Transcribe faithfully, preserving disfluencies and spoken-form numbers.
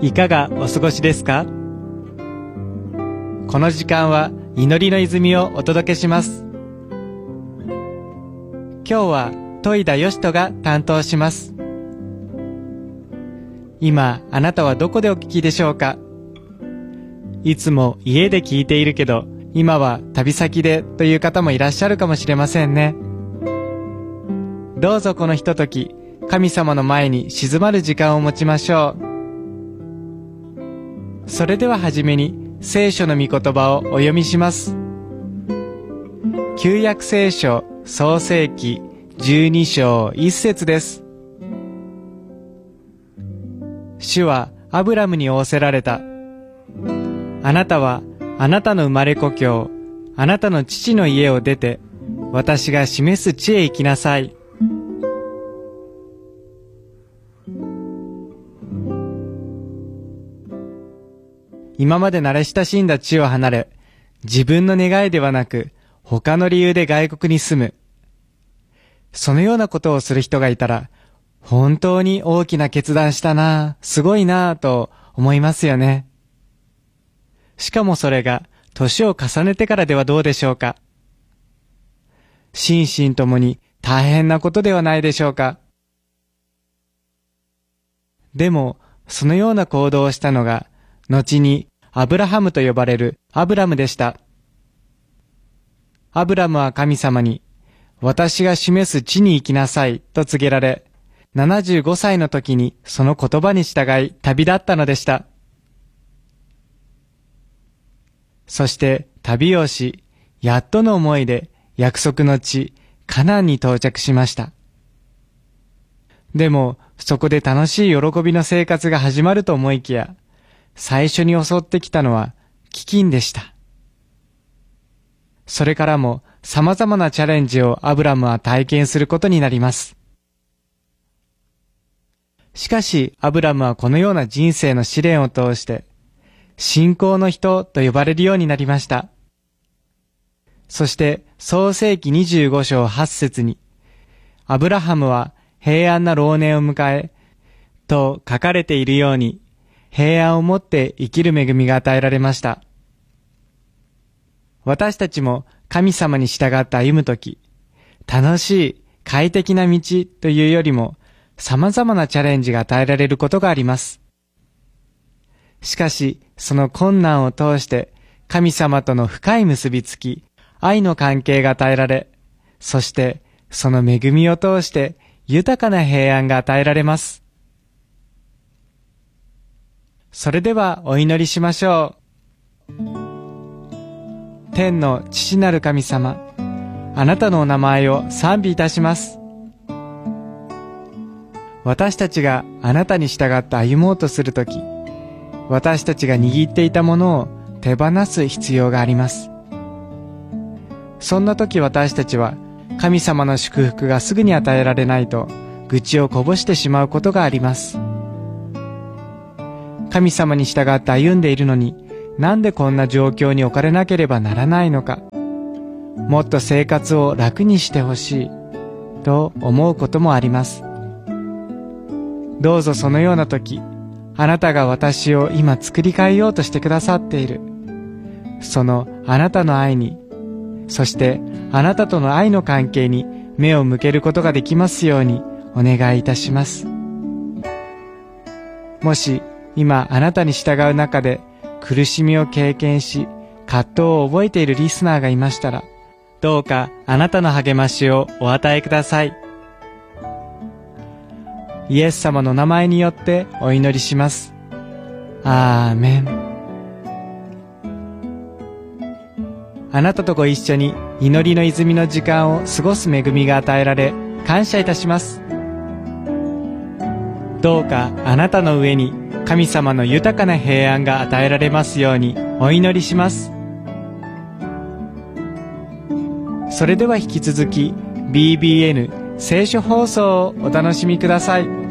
いかがお過ごしですか？この時間は祈りの泉をお届けします。今日は戸井田義人が担当します。今あなたはどこでお聞きでしょうか？いつも家で聞いているけど、今は旅先でという方もいらっしゃるかもしれませんね。どうぞこのひととき、神様の前に静まる時間を持ちましょう。それでははじめに聖書の御言葉をお読みします。旧約聖書創世記じゅうに章いっ節です。主はアブラムに仰せられた。あなたはあなたの生まれ故郷、あなたの父の家を出て、私が示す地へ行きなさい。今まで慣れ親しんだ地を離れ、自分の願いではなく、他の理由で外国に住む。そのようなことをする人がいたら、本当に大きな決断したな、すごいなぁと思いますよね。しかもそれが、年を重ねてからではどうでしょうか。心身ともに大変なことではないでしょうか。でも、そのような行動をしたのが、後にアブラハムと呼ばれるアブラムでした。アブラムは神様に、私が示す地に行きなさいと告げられ、ななじゅうごさいの時にその言葉に従い旅立ったのでした。そして旅をし、やっとの思いで約束の地、カナンに到着しました。でも、そこで楽しい喜びの生活が始まると思いきや、最初に襲ってきたのは飢饉でした。それからも様々なチャレンジをアブラムは体験することになります。しかしアブラムはこのような人生の試練を通して、信仰の人と呼ばれるようになりました。そして創世記にじゅうご章はち節に、アブラハムは平安な老年を迎え、と書かれているように、平安をもって生きる恵みが与えられました。私たちも神様に従って歩むとき、楽しい快適な道というよりも様々なチャレンジが与えられることがあります。しかし、その困難を通して神様との深い結びつき、愛の関係が与えられ、そしてその恵みを通して豊かな平安が与えられます。それではお祈りしましょう。天の父なる神様、あなたのお名前を賛美いたします。私たちがあなたに従って歩もうとするとき、私たちが握っていたものを手放す必要があります。そんなとき私たちは神様の祝福がすぐに与えられないと愚痴をこぼしてしまうことがあります。神様に従って歩んでいるのに、なんでこんな状況に置かれなければならないのか、もっと生活を楽にしてほしいと思うこともあります。どうぞそのような時、あなたが私を今作り変えようとしてくださっている、そのあなたの愛に、そしてあなたとの愛の関係に目を向けることができますようにお願いいたします。もし今あなたに従う中で苦しみを経験し、葛藤を覚えているリスナーがいましたら、どうかあなたの励ましをお与えください。イエス様の名前によってお祈りします。アーメン。あなたとご一緒に祈りの泉の時間を過ごす恵みが与えられ、感謝いたします。どうかあなたの上に神様の豊かな平安が与えられますようにお祈りします。それでは引き続き ビービーエヌ 聖書放送をお楽しみください。